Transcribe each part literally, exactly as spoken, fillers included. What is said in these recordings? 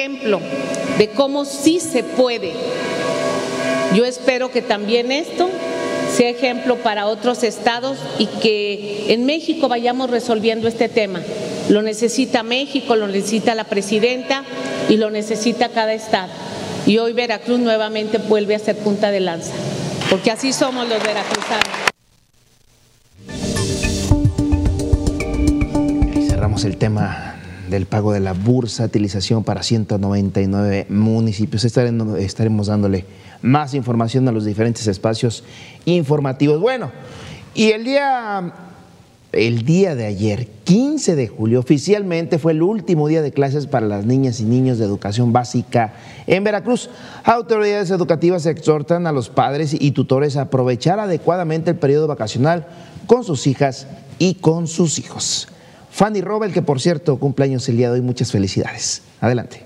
ejemplo de cómo sí se puede. Yo espero que también esto sea ejemplo para otros estados y que en México vayamos resolviendo este tema. Lo necesita México, lo necesita la presidenta y lo necesita cada estado. Y hoy Veracruz nuevamente vuelve a ser punta de lanza, porque así somos los veracruzanos. Y cerramos el tema del pago de la bursatilización para ciento noventa y nueve municipios. Estaremos, estaremos dándole más información a los diferentes espacios informativos. Bueno, y el día, el día de ayer, quince de julio, oficialmente fue el último día de clases para las niñas y niños de educación básica en Veracruz. Autoridades educativas exhortan a los padres y tutores a aprovechar adecuadamente el periodo vacacional con sus hijas y con sus hijos. Fanny Robel, que por cierto cumpleaños el día de hoy, muchas felicidades. Adelante.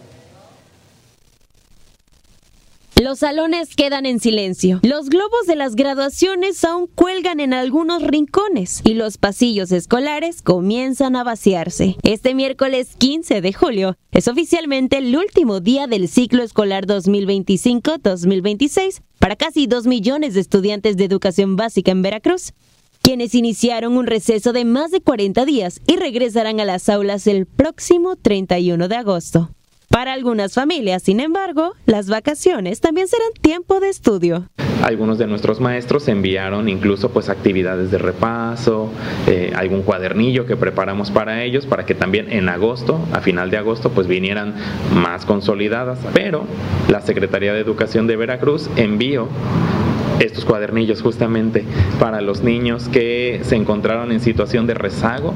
Los salones quedan en silencio. Los globos de las graduaciones aún cuelgan en algunos rincones y los pasillos escolares comienzan a vaciarse. Este miércoles quince de julio es oficialmente el último día del ciclo escolar dos mil veinticinco dos mil veintiséis para casi dos millones de estudiantes de educación básica en Veracruz, quienes iniciaron un receso de más de cuarenta días y regresarán a las aulas el próximo treinta y uno de agosto. Para algunas familias, sin embargo, las vacaciones también serán tiempo de estudio. Algunos de nuestros maestros enviaron incluso pues actividades de repaso, eh, algún cuadernillo que preparamos para ellos, para que también en agosto, a final de agosto, pues vinieran más consolidadas. Pero la Secretaría de Educación de Veracruz envió estos cuadernillos justamente para los niños que se encontraron en situación de rezago,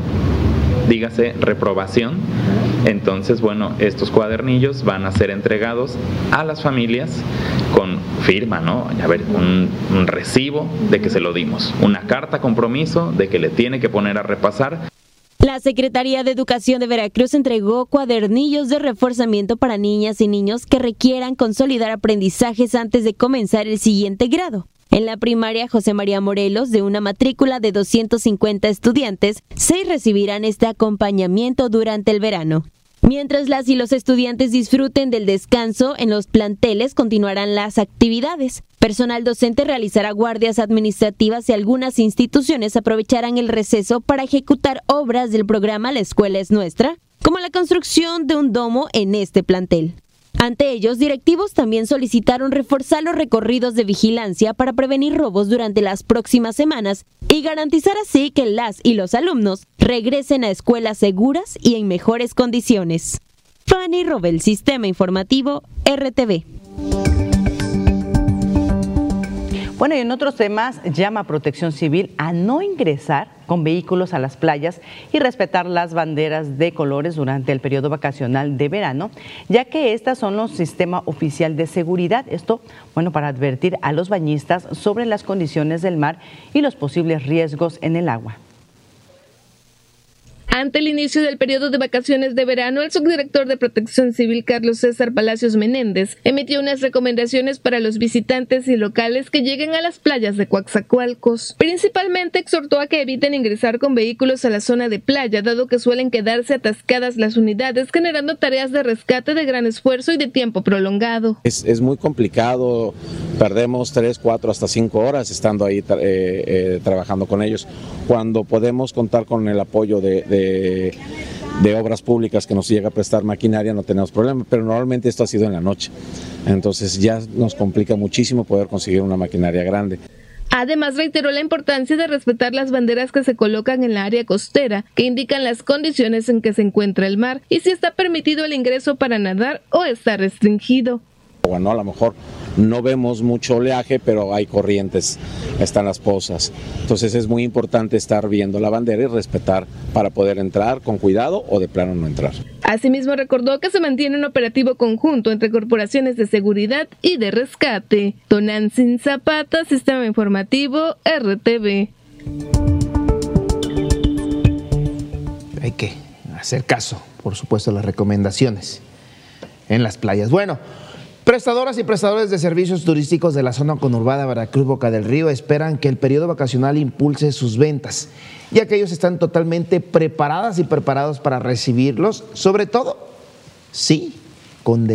dígase reprobación. Entonces, bueno, estos cuadernillos van a ser entregados a las familias con firma, ¿no? A ver, un, un recibo de que se lo dimos, una carta compromiso de que le tiene que poner a repasar. La Secretaría de Educación de Veracruz entregó cuadernillos de reforzamiento para niñas y niños que requieran consolidar aprendizajes antes de comenzar el siguiente grado. En la primaria José María Morelos, de una matrícula de doscientos cincuenta estudiantes, seis recibirán este acompañamiento durante el verano. Mientras las y los estudiantes disfruten del descanso, en los planteles continuarán las actividades. Personal docente realizará guardias administrativas y algunas instituciones aprovecharán el receso para ejecutar obras del programa La Escuela es Nuestra, como la construcción de un domo en este plantel. Ante ellos, directivos también solicitaron reforzar los recorridos de vigilancia para prevenir robos durante las próximas semanas y garantizar así que las y los alumnos regresen a escuelas seguras y en mejores condiciones. Fanny Robel, Sistema Informativo, R T V. Bueno, y en otros temas, llama a Protección Civil a no ingresar con vehículos a las playas y respetar las banderas de colores durante el periodo vacacional de verano, ya que estas son los sistemas oficial de seguridad. Esto, bueno, para advertir a los bañistas sobre las condiciones del mar y los posibles riesgos en el agua. Ante el inicio del periodo de vacaciones de verano, el subdirector de Protección Civil, Carlos César Palacios Menéndez, emitió unas recomendaciones para los visitantes y locales que lleguen a las playas de Coatzacoalcos. Principalmente exhortó a que eviten ingresar con vehículos a la zona de playa, dado que suelen quedarse atascadas las unidades, generando tareas de rescate de gran esfuerzo y de tiempo prolongado. Es, es muy complicado, perdemos tres, cuatro, hasta cinco horas estando ahí eh, eh, trabajando con ellos, cuando podemos contar con el apoyo de, de De, de obras públicas que nos llega a prestar maquinaria, no tenemos problema, pero normalmente esto ha sido en la noche, entonces ya nos complica muchísimo poder conseguir una maquinaria grande. Además, reiteró la importancia de respetar las banderas que se colocan en la área costera, que indican las condiciones en que se encuentra el mar y si está permitido el ingreso para nadar o está restringido. Bueno, a lo mejor no vemos mucho oleaje, pero hay corrientes, están las pozas. Entonces es muy importante estar viendo la bandera y respetar para poder entrar con cuidado o de plano no entrar. Asimismo, recordó que se mantiene un operativo conjunto entre corporaciones de seguridad y de rescate. Tonantzin Zapata, Sistema Informativo, R T V. Hay que hacer caso, por supuesto, a las recomendaciones en las playas. Bueno, prestadoras y prestadores de servicios turísticos de la zona conurbada Veracruz Boca del Río esperan que el periodo vacacional impulse sus ventas, ya que ellos están totalmente preparadas y preparados para recibirlos, sobre todo, sí, con